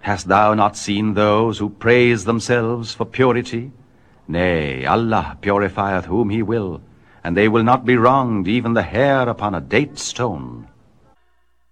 Hast thou not seen those who praise themselves for purity? Nay, Allah purifieth whom he will, and they will not be wronged, even the hair upon a date stone.